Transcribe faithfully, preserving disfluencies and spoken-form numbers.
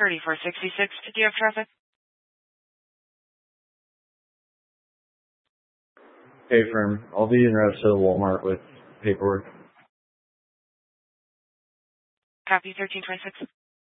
thirty-four sixty-six. Do you have traffic? Hey, firm. I'll be en route to the Walmart with paperwork. Copy thirteen twenty-six.